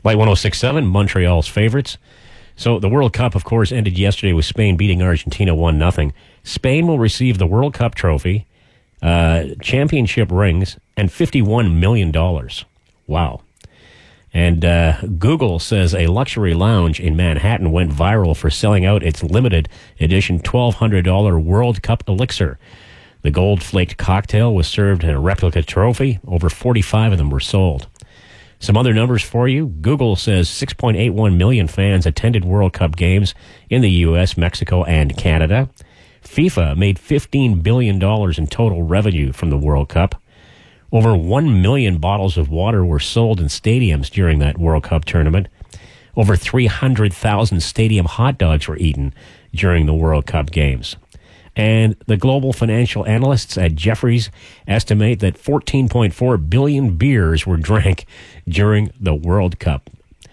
Light 106.7, Montreal's favorites. So the World Cup, of course, ended yesterday with Spain beating Argentina 1-0. Spain will receive the World Cup trophy, championship rings, and $51 million. Wow. And Google says a luxury lounge in Manhattan went viral for selling out its limited edition $1,200 World Cup elixir. The gold-flaked cocktail was served in a replica trophy. Over 45 of them were sold. Some other numbers for you. Google says 6.81 million fans attended World Cup games in the U.S., Mexico, and Canada. FIFA made $15 billion in total revenue from the World Cup. Over 1 million bottles of water were sold in stadiums during that World Cup tournament. Over 300,000 stadium hot dogs were eaten during the World Cup games. And the global financial analysts at Jefferies estimate that 14.4 billion beers were drank during the World Cup.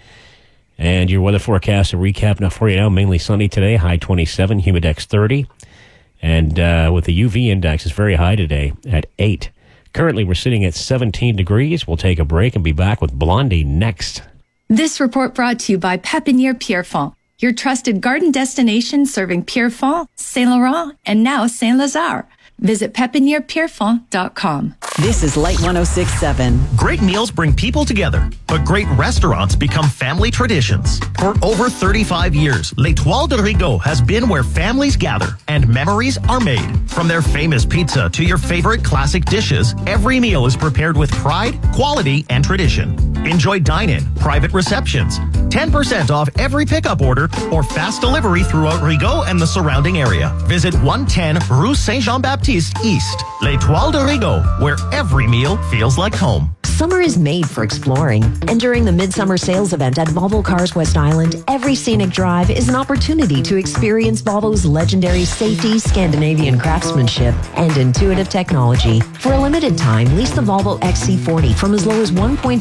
And your weather forecast, a recap now for you now. Mainly sunny today, high 27, humidex 30. And with the UV index, it's very high today at 8. Currently, we're sitting at 17 degrees. We'll take a break and be back with Blondie next. This report brought to you by Pépinière Pierrefonds, your trusted garden destination serving Pierrefonds, Saint Laurent, and now Saint Lazare. Visit pepinierpierrefonds.com. This is Light 106.7. Great meals bring people together, but great restaurants become family traditions. For over 35 years, L'Étoile de Rigaud has been where families gather and memories are made. From their famous pizza to your favorite classic dishes, every meal is prepared with pride, quality, and tradition. Enjoy dine-in, private receptions, 10% off every pickup order, or fast delivery throughout Rigaud and the surrounding area. Visit 110 Rue Saint-Jean-Baptiste East. L'Étoile de Rigaud, where every meal feels like home. Summer is made for exploring, and during the Midsummer Sales event at Volvo Cars West Island, every scenic drive is an opportunity to experience Volvo's legendary safety, Scandinavian craftsmanship, and intuitive technology. For a limited time, lease the Volvo XC40 from as low as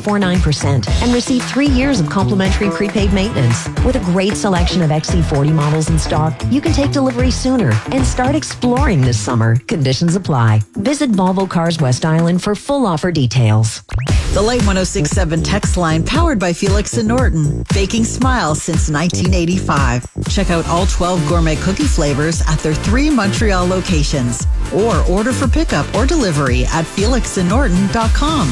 1.49% and receive 3 years of complimentary prepaid maintenance. With a great selection of XC40 models in stock, you can take delivery sooner and start exploring this summer. Conditions apply. Visit Volvo Cars West Island for full offer details. The Light 106.7 text line powered by Felix and Norton, baking smiles since 1985. Check out all 12 gourmet cookie flavors at their 3 Montreal locations, or order for pickup or delivery at felixandnorton.com.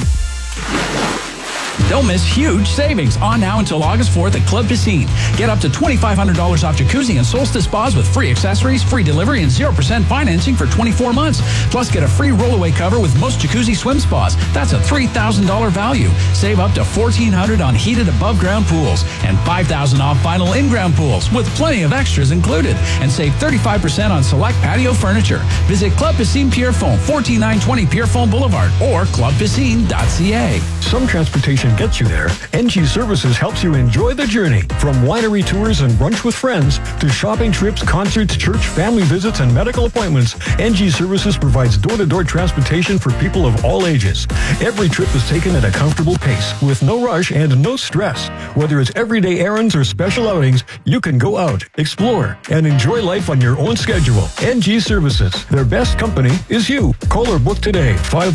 Don't miss huge savings on now until August 4th at Club Piscine. Get up to $2,500 off jacuzzi and Solstice spas with free accessories, free delivery, and 0% financing for 24 months. Plus, get a free rollaway cover with most jacuzzi swim spas. That's a $3,000 value. Save up to $1,400 on heated above-ground pools and $5,000 off final in-ground pools with plenty of extras included. And save 35% on select patio furniture. Visit Club Piscine Pierrefonds, 14920 Pierrefonds Boulevard or clubpiscine.ca. Some transportation gets you there. NG Services helps you enjoy the journey. From winery tours and brunch with friends to shopping trips, concerts, church, family visits, and medical appointments, NG Services provides door-to-door transportation for people of all ages. Every trip is taken at a comfortable pace with no rush and no stress. Whether it's everyday errands or special outings, you can go out, explore, and enjoy life on your own schedule. NG Services. Their best company is you. Call or book today.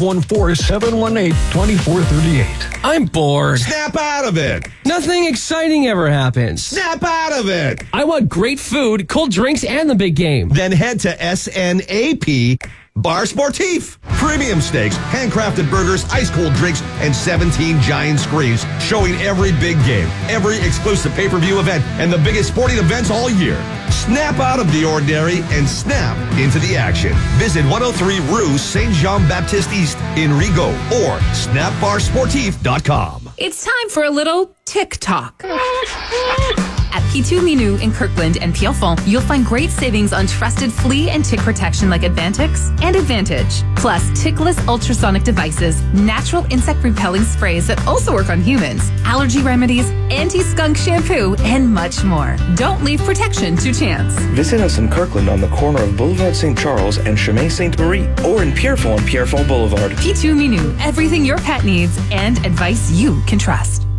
514-718-2438. I'm bored. Snap out of it. Nothing exciting ever happens. Snap out of it. I want great food, cold drinks, and the big game. Then head to SNAP Bar Sportif. Premium steaks, handcrafted burgers, ice-cold drinks, and 17 giant screens showing every big game, every exclusive pay-per-view event, and the biggest sporting events all year. Snap out of the ordinary and snap into the action. Visit 103 Rue Saint-Jean-Baptiste East in Rigaud or snapbarsportif.com. It's time for a little TikTok. At P2 Minou in Kirkland and Pierrefonds, you'll find great savings on trusted flea and tick protection like Advantix and Advantage. Plus, tickless ultrasonic devices, natural insect repelling sprays that also work on humans, allergy remedies, anti-skunk shampoo, and much more. Don't leave protection to chance. Visit us in Kirkland on the corner of Boulevard St. Charles and Chemin Sainte-Marie, or in Pierrefonds on Pierrefonds Boulevard. P2 Minou, everything your pet needs and advice you can trust.